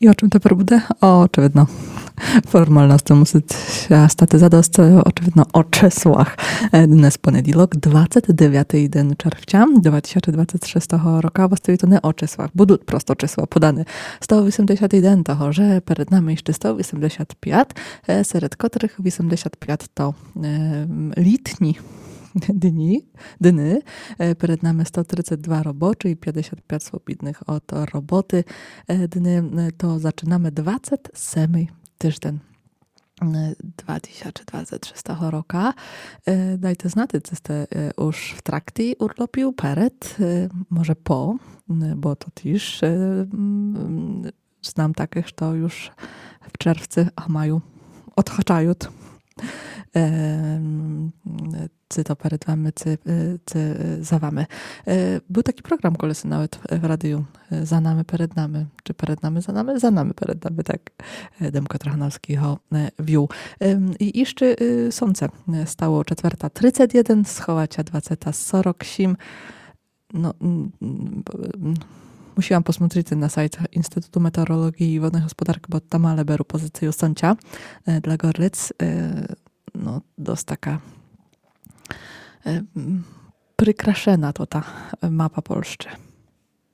I o czym tепер буде? Очевидно. Формальності мусить стати задост, очевидно, о числах. Dnes понеділок, 29 день червня 2026 року. Właściwie to nie o czysłach, будуть просто числа подані. 180 день того, że перед нами ще 185, серед котрих 85 to літні dni. Перед нами 132 robocze i 55 swobodnych od roboty dni. To zaczynamy 27 tydzień 2026 roku. Dajcie znати, czy jste już w trakcie urlopu, przed, może po, bo to też znam takich, że już w czerwcu, a maju odhaczają. Czy to przed wami, czy za wami. Był taki program kolesy nawet w radiu, za nami, przed nami, czy przed nami, za nami, przed nami, tak Demko Trachanowski ho wiół. I jeszcze słońce stało 4:31, schowacia 20:47. No, musiałam posмотреть na sajcie Instytutu Meteorologii i Wodnej Gospodarki, bo tam ale beru pozycję słońca dla Gorlic. No, dość taka przykraszena to ta mapa Polski.